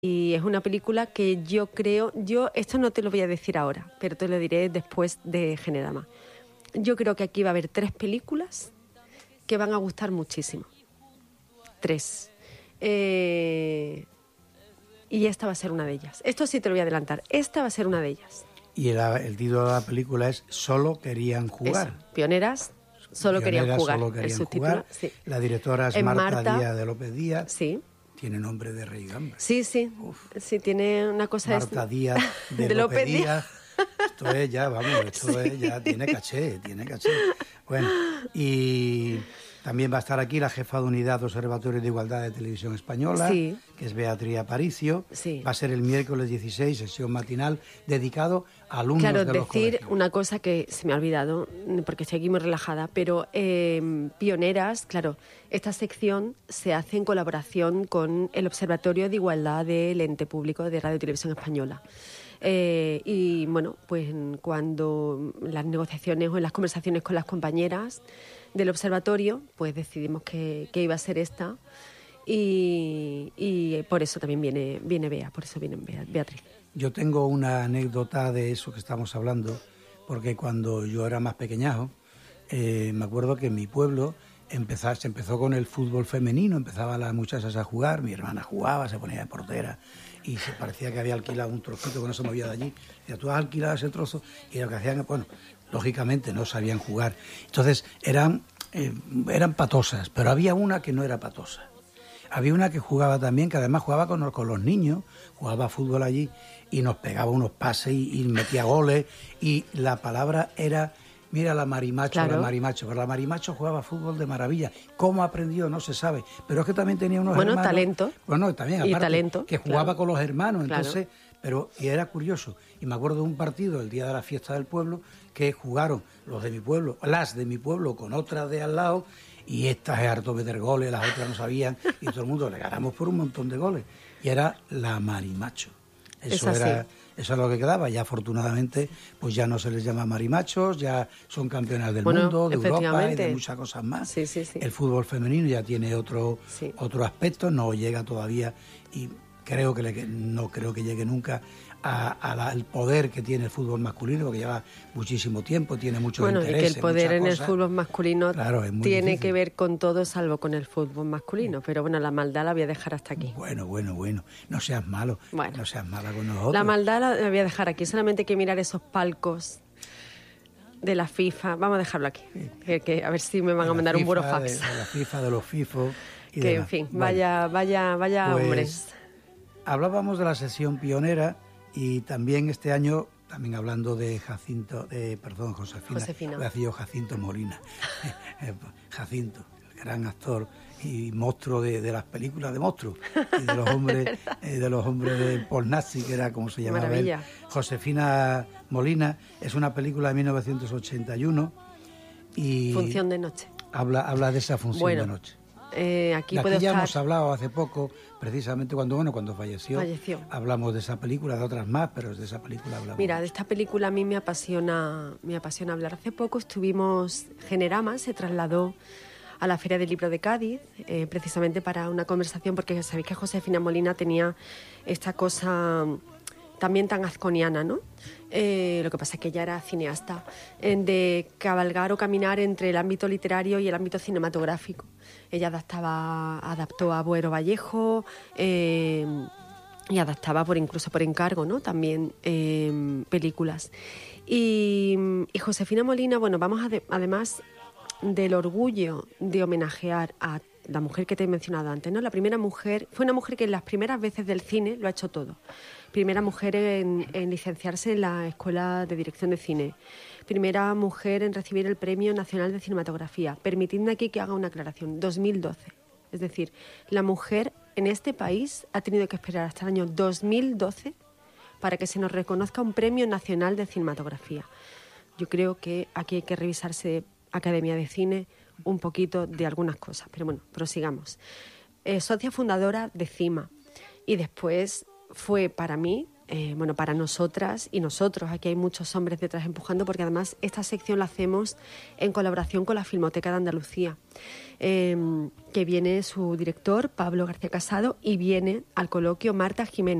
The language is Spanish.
Y es una película que yo creo, esto no te lo voy a decir ahora, pero te lo diré después de Generama. Yo creo que aquí va a haber 3 películas que van a gustar muchísimo. 3. Y esta va a ser una de ellas. Esto sí te lo voy a adelantar. Esta va a ser una de ellas. Y el título de la película es Solo querían jugar. Eso. Pioneras, solo querían jugar. Solo querían el subtítulo, jugar. Sí. La directora es Marta Díaz de López Díaz. Sí. Tiene nombre de rey gambre. Sí. Sí, tiene una cosa... Marta Díaz de López Díaz. Esto es ya, vamos, tiene caché. Bueno, y también va a estar aquí la jefa de unidad de Observatorio de Igualdad de Televisión Española, que es Beatriz Aparicio. Sí. Va a ser el miércoles 16, sesión matinal, dedicado a alumnos de los colegios. Claro, decir una cosa que se me ha olvidado, porque estoy aquí muy relajada, pero Pioneras, claro, esta sección se hace en colaboración con el Observatorio de Igualdad del Ente Público de Radio y Televisión Española. Y bueno, pues cuando las negociaciones o en las conversaciones con las compañeras del observatorio, pues decidimos que iba a ser esta y por eso también viene Bea, por eso viene Beatriz. Yo tengo una anécdota de eso que estamos hablando, porque cuando yo era más pequeñajo, me acuerdo que en mi pueblo se empezó con el fútbol femenino, empezaban las muchachas a jugar, mi hermana jugaba, se ponía de portera y se parecía que había alquilado un trocito que no se movía de allí. Y tú has alquilado ese trozo y lo que hacían, bueno, lógicamente no sabían jugar. Entonces eran patosas, pero había una que no era patosa. Había una que jugaba también, que además jugaba con los niños, jugaba fútbol allí y nos pegaba unos pases y metía goles y la palabra era... Mira la Marimacho, claro. La Marimacho. Pero la Marimacho jugaba fútbol de maravilla. ¿Cómo aprendió? No se sabe. Pero es que también tenía unos hermanos... Talento. Bueno, también, aparte, talento, que jugaba con los hermanos. Entonces, claro. Y era curioso. Y me acuerdo de un partido, el día de la fiesta del pueblo, que jugaron las de mi pueblo con otras de al lado, y estas es harto meter goles, las otras no sabían, y todo el mundo le ganamos por un montón de goles. Y era la Marimacho. Eso es lo que quedaba. Ya afortunadamente pues ya no se les llama marimachos, ya son campeonas del mundo, de Europa y de muchas cosas más. Sí. El fútbol femenino ya tiene otro aspecto, no llega todavía y no creo que llegue nunca al poder que tiene el fútbol masculino, porque lleva muchísimo tiempo, tiene mucho interés. Bueno, y que el poder en cosas. El fútbol masculino tiene difícil. Que ver con todo salvo con el fútbol masculino, pero bueno, la maldad la voy a dejar hasta aquí. Bueno, no seas malo, no seas mala con nosotros. La maldad la voy a dejar aquí, solamente hay que mirar esos palcos de la FIFA, vamos a dejarlo aquí, que a ver si me van a mandar un burofax. De la FIFA, de los FIFO y que demás. En fin, vaya pues, hombres. Hablábamos de la sesión pionera y también este año, también hablando de Josefina. Lo hacía yo Jacinto Molina. Jacinto, el gran actor y monstruo de las películas de monstruos y de los hombres de Paul Nazi, que era como se llamaba él. Josefina Molina es una película de 1981 y Función de noche. Habla de esa función de noche. Aquí ya hemos hablado hace poco, precisamente cuando falleció. Hablamos de esa película, de otras más, pero de esa película hablamos. Mira, de esta película a mí me apasiona hablar. Hace poco Generama se trasladó a la Feria del Libro de Cádiz, precisamente para una conversación, porque sabéis que Josefina Molina tenía esta cosa también tan azconiana, ¿no? Lo que pasa es que ella era cineasta, de cabalgar o caminar entre el ámbito literario y el ámbito cinematográfico. Ella adaptó a Boero Vallejo y adaptaba incluso por encargo, ¿no? También películas. Y Josefina Molina, bueno, además del orgullo de homenajear a la mujer que te he mencionado antes, ¿no? Fue una mujer que en las primeras veces del cine lo ha hecho todo. Primera mujer en licenciarse en la Escuela de Dirección de Cine. Primera mujer en recibir el Premio Nacional de Cinematografía. Permitidme aquí que haga una aclaración. 2012. Es decir, la mujer en este país ha tenido que esperar hasta el año 2012 para que se nos reconozca un Premio Nacional de Cinematografía. Yo creo que aquí hay que revisarse Academia de Cine un poquito de algunas cosas. Pero bueno, prosigamos. Socia fundadora de CIMA. Y después fue para mí para nosotras y nosotros. Aquí hay muchos hombres detrás empujando, porque además esta sección la hacemos en colaboración con la Filmoteca de Andalucía, que viene su director, Pablo García Casado, y viene al coloquio Marta Jiménez.